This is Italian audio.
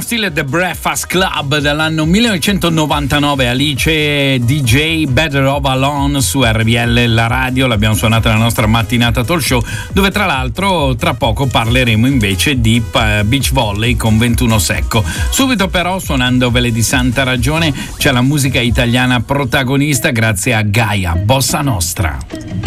stile The Breakfast Club dell'anno 1999, Alice DJ Better Off Alone su RBL La Radio. L'abbiamo suonata nella nostra mattinata talk show, dove tra l'altro tra poco parleremo invece di beach volley con 21 Secco. Subito però, suonandovele di santa ragione, c'è la musica italiana protagonista grazie a Gaia Bossa Nostra.